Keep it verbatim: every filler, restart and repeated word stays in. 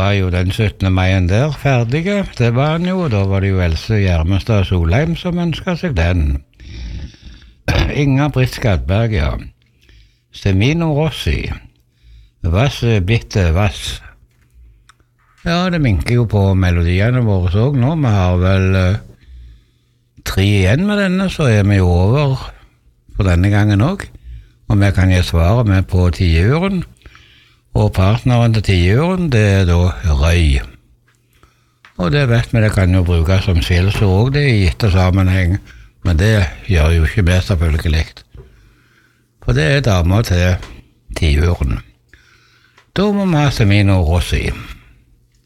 var jo den syttende maien der ferdige, det var han jo, da var det jo Else Gjermestad Solheim som ønsket seg den. Inga Britt Skadberg, ja. Semino Rossi. Vass bitte vass. Ja, det minker jo på melodiene våre så nå. Vi har vel uh, tre igjen med denne, så er vi jo over for denne gangen også. Og vi kan gi svaret med på tiuren. Og partneren til tiuren, det er da røy. Og det vet vi, det kan jo brukes som skjellsord også, det i gitte sammenheng. Men det gjør jo ikke vi selvfølgelig. For det er damer til tiuren. Da må vi ha Semino Rossi.